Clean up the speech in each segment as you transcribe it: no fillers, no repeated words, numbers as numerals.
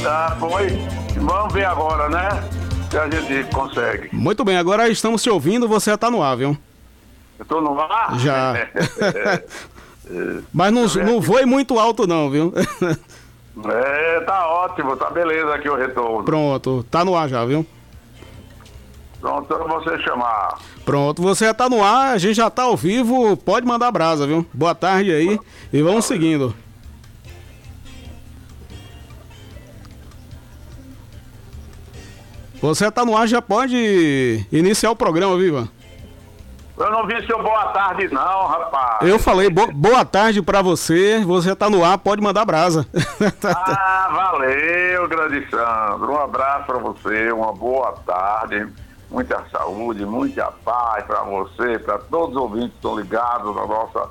Tá, foi. Vamos ver agora, né? Se a gente consegue. Muito bem, agora estamos te ouvindo, você já tá no ar, viu? Eu tô no ar? Já. Mas não voe muito alto não, viu? Tá ótimo, tá beleza aqui o retorno. Pronto, tá no ar já, viu? Pronto, então você chamar. Pronto, você já tá no ar, a gente já tá ao vivo, pode mandar brasa, viu? Boa tarde aí e vamos seguindo. Você tá no ar, já pode iniciar o programa, viva? Eu não vi seu boa tarde não, rapaz. Eu falei boa tarde pra você, você tá no ar, pode mandar brasa. Valeu, grande Sandro. Um abraço pra você, uma boa tarde, muita saúde, muita paz pra você, pra todos os ouvintes que estão ligados na nossa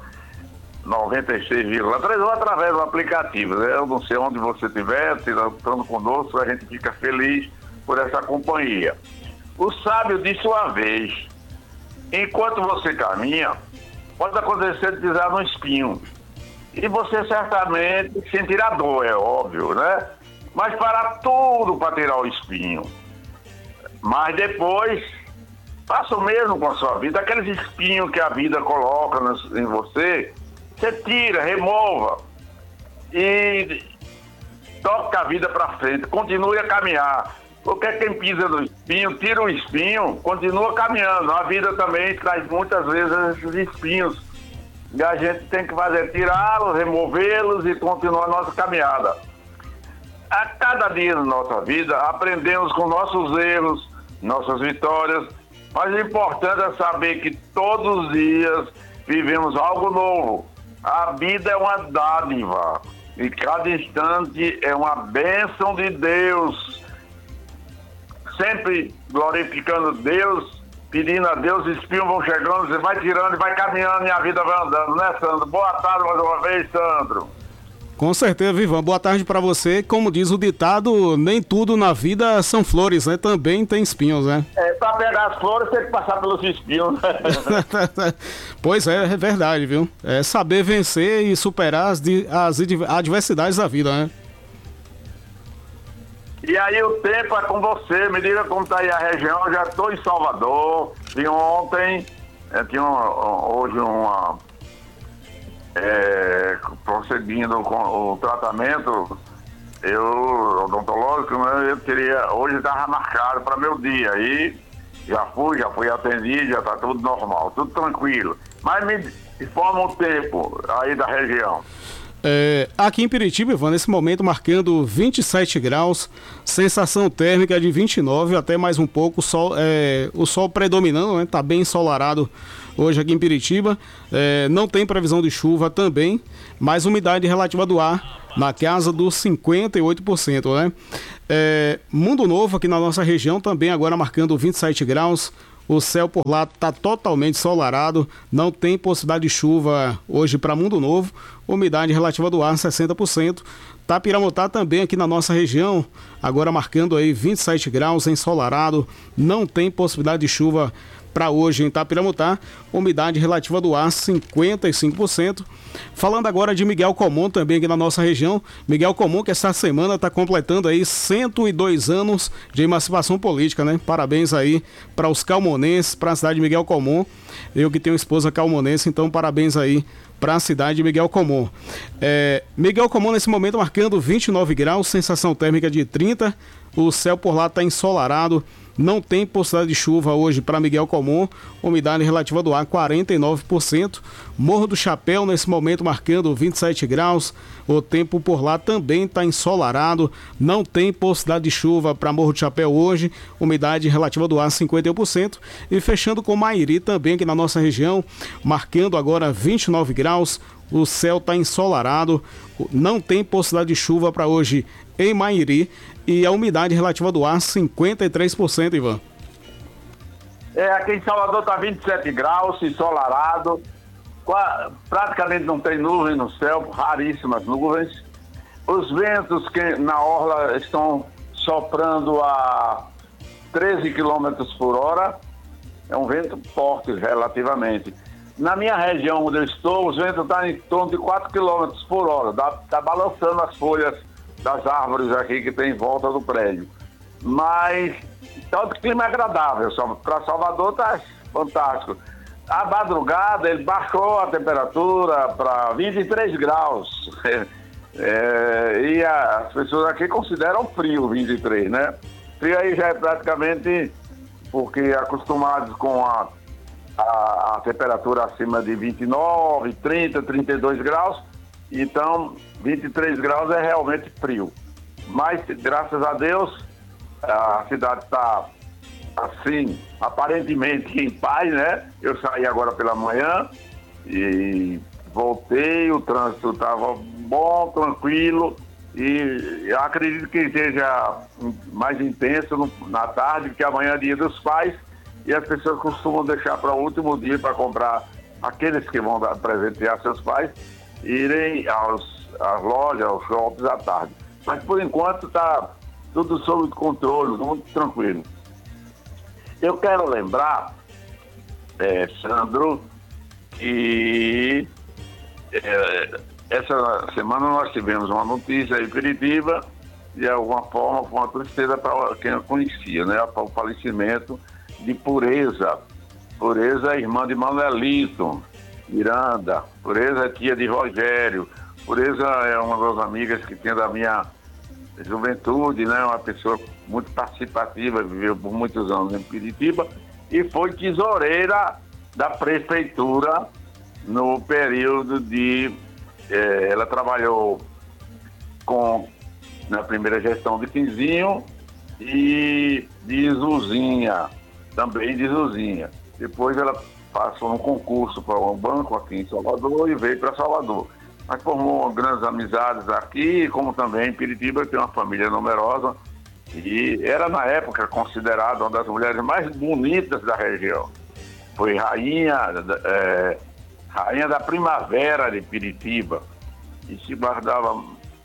96,3 ou através do aplicativo, né? Eu não sei onde você estiver, estando conosco, a gente fica feliz por essa companhia. O sábio disse uma vez: enquanto você caminha, pode acontecer de pisar no espinho. E você certamente sentirá dor, é óbvio, né? Mas para tudo para tirar o espinho. Mas depois, faça o mesmo com a sua vida. Aqueles espinhos que a vida coloca em você, você tira, remova. E toca a vida para frente, continue a caminhar. Porque quem pisa no espinho, tira o espinho, continua caminhando. A vida também traz muitas vezes esses espinhos. E a gente tem que fazer tirá-los, removê-los e continuar a nossa caminhada. A cada dia da nossa vida, aprendemos com nossos erros, nossas vitórias. Mas o importante é saber que todos os dias vivemos algo novo. A vida é uma dádiva. E cada instante é uma bênção de Deus. Sempre glorificando Deus, pedindo a Deus, os espinhos vão chegando, você vai tirando e vai caminhando e a vida vai andando, né, Sandro? Boa tarde mais uma vez, Sandro. Com certeza, Vivan. Boa tarde pra você. Como diz o ditado, nem tudo na vida são flores, né? Também tem espinhos, né? Pra pegar as flores tem que passar pelos espinhos. Pois é verdade, viu? É saber vencer e superar as adversidades da vida, né? E aí o tempo é com você, me diga como tá aí a região. Eu já estou em Salvador, e ontem hoje prosseguindo com o tratamento odontológico, né, hoje estava marcado para meu dia, aí já fui atendido, já está tudo normal, tudo tranquilo. Mas me informa o tempo aí da região. Aqui em Piritiba, Ivan, nesse momento marcando 27 graus, sensação térmica de 29, até mais um pouco, o sol predominando, né? Tá bem ensolarado hoje aqui em Piritiba, não tem previsão de chuva também, mas umidade relativa do ar na casa dos 58%, né? Mundo Novo aqui na nossa região também agora marcando 27 graus, o céu por lá está totalmente ensolarado, não tem possibilidade de chuva hoje para Mundo Novo, umidade relativa do ar 60%. Tapiramutá também aqui na nossa região, agora marcando aí 27 graus, ensolarado, não tem possibilidade de chuva para hoje em Tapiramutá, umidade relativa do ar 55%. Falando agora de Miguel Comum também aqui na nossa região, Miguel Comum que essa semana está completando aí 102 anos de emancipação política, né? Parabéns aí para os calmonenses, para a cidade de Miguel Comum. Eu que tenho esposa calmonense, então parabéns aí para a cidade de Miguel Comum. Miguel Comum nesse momento marcando 29 graus, sensação térmica de 30, o céu por lá está ensolarado, não tem possibilidade de chuva hoje para Miguel Comum, umidade relativa do ar 49%, Morro do Chapéu nesse momento marcando 27 graus, o tempo por lá também está ensolarado, não tem possibilidade de chuva para Morro do Chapéu hoje, umidade relativa do ar 51%, e fechando com Mairi também aqui na nossa região, marcando agora 29 graus, o céu está ensolarado, não tem possibilidade de chuva para hoje em Mairi, e a umidade relativa do ar 53%, Ivan. Aqui em Salvador está 27 graus, ensolarado, praticamente não tem nuvem no céu, raríssimas nuvens. Os ventos que na orla estão soprando a 13 km por hora, é um vento forte relativamente. Na minha região onde eu estou, os ventos estão em torno de 4 km por hora, está balançando as folhas das árvores aqui que tem em volta do prédio. Mas todo clima é agradável, para Salvador está fantástico. À madrugada ele baixou a temperatura para 23 graus. E as pessoas aqui consideram frio 23, né? Frio aí já é praticamente porque acostumados com a temperatura acima de 29, 30, 32 graus, então 23 graus é realmente frio. Mas, graças a Deus, a cidade está assim, aparentemente em paz, né? Eu saí agora pela manhã e voltei, o trânsito estava bom, tranquilo, e eu acredito que seja mais intenso na tarde, porque amanhã é dia dos pais e as pessoas costumam deixar para o último dia para comprar, aqueles que vão presentear seus pais, irem às lojas, aos shoppings à tarde. Mas por enquanto está tudo sob controle, muito tranquilo. Eu quero lembrar, Sandro, que essa semana nós tivemos uma notícia em Piritiba, de alguma forma foi uma tristeza para quem eu conhecia, né? O falecimento de Pureza. Pureza é irmã de Manuelito Miranda. Pureza é tia de Rogério. Pureza é uma das amigas que tem da minha juventude, né? Uma pessoa muito participativa, viveu por muitos anos em Piritiba e foi tesoureira da prefeitura no período de... ela trabalhou na primeira gestão de Quinzinho e de Zuzinha, também de Zuzinha. Depois ela passou um concurso para um banco aqui em Salvador e veio para Salvador. Mas formou grandes amizades aqui, como também em Piritiba, tem uma família numerosa. E era, na época, considerada uma das mulheres mais bonitas da região. Foi rainha da primavera de Piritiba. E se guardava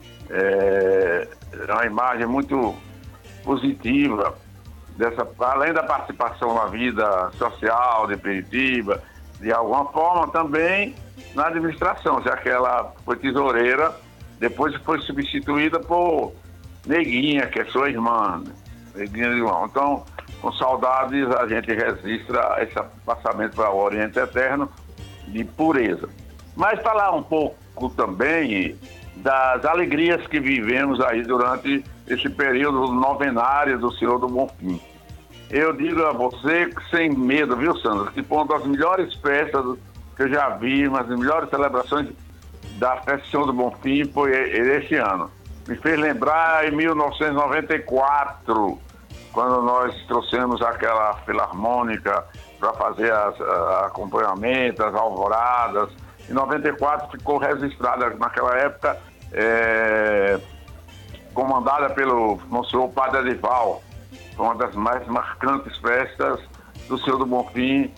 uma imagem muito positiva, além da participação na vida social de Piritiba, de alguma forma também na administração, já que ela foi tesoureira, depois foi substituída por Neguinha, que é sua irmã, Neguinha de irmão. Então, com saudades, a gente registra esse passamento para o Oriente Eterno de Pureza. Mas falar um pouco também das alegrias que vivemos aí durante esse período novenário do Senhor do Bonfim. Eu digo a você, sem medo, viu, Sandra, que foi uma das melhores festas que eu já vi, uma das melhores celebrações da festa do Senhor do Bonfim foi este ano. Me fez lembrar em 1994, quando nós trouxemos aquela filarmônica para fazer acompanhamento, as alvoradas. Em 94 ficou registrada naquela época, comandada pelo Monsenhor Padre Edival, uma das mais marcantes festas do Senhor do Bonfim